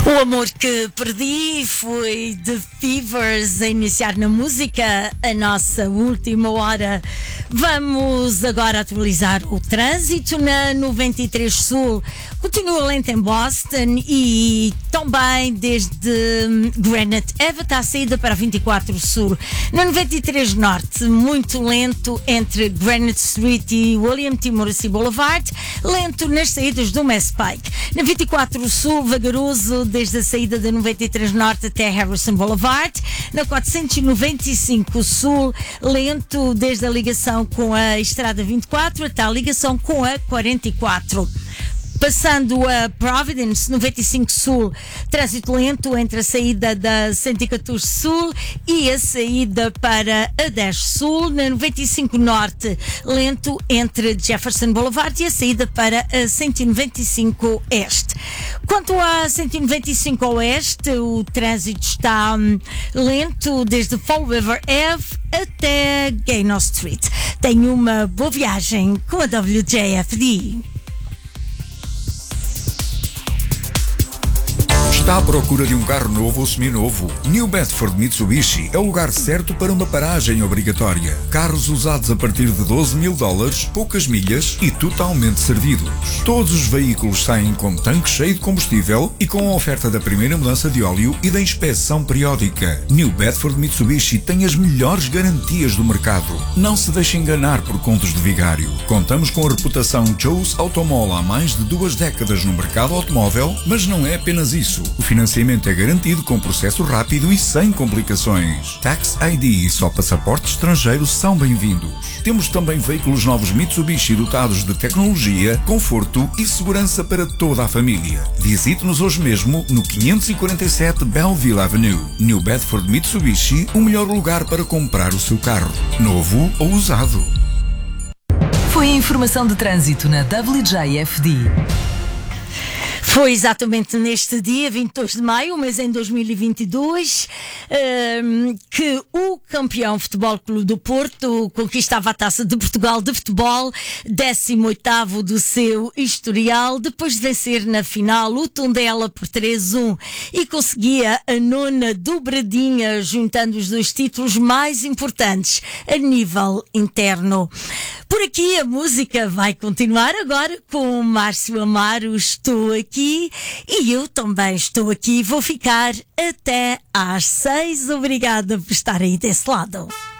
O amor que perdi foi The Fevers a iniciar na música a nossa última hora. Vamos agora atualizar o trânsito na 93 Sul. Continua lento em Boston e também desde Granite Avenue à saída para a 24 Sul. Na 93 Norte, muito lento entre Granite Street e William T. Morrissey Boulevard. Lento nas saídas do Mass Pike. Na 24 Sul, vagaroso desde a saída da 93 Norte até Harrison Boulevard. Na 495 Sul, lento desde a ligação com a Estrada 24 até a ligação com a 44. Passando a Providence, 95 Sul, trânsito lento entre a saída da 114 Sul e a saída para a 10 Sul. Na 95 Norte, lento entre Jefferson Boulevard e a saída para a 195 Este. Quanto à 195 Oeste, o trânsito está lento desde Fall River Ave até Gaynor Street. Tenha uma boa viagem com a WJFD. Está à procura de um carro novo ou seminovo? New Bedford Mitsubishi é o lugar certo para uma paragem obrigatória. Carros usados a partir de $12.000, poucas milhas e totalmente servidos. Todos os veículos saem com tanque cheio de combustível e com a oferta da primeira mudança de óleo e da inspeção periódica. New Bedford Mitsubishi tem as melhores garantias do mercado. Não se deixe enganar por contos de vigário. Contamos com a reputação Joe's Automall há mais de 2 décadas no mercado automóvel, mas não é apenas isso. O financiamento é garantido com processo rápido e sem complicações. Tax ID e só passaporte estrangeiro são bem-vindos. Temos também veículos novos Mitsubishi dotados de tecnologia, conforto e segurança para toda a família. Visite-nos hoje mesmo no 547 Belleville Avenue. New Bedford Mitsubishi, o melhor lugar para comprar o seu carro, novo ou usado. Foi a informação de trânsito na WJFD. Foi exatamente neste dia, 22 de maio, mas em 2022, que o campeão Futebol Clube do Porto conquistava a Taça de Portugal de futebol, 18º do seu historial, depois de vencer na final o Tondela por 3-1 e conseguia a 9ª dobradinha, juntando os 2 títulos mais importantes a nível interno. Por aqui a música vai continuar agora com o Márcio Amaro, Estou Aqui, e eu também estou aqui, vou ficar até às 6. Obrigada por estar aí desse lado.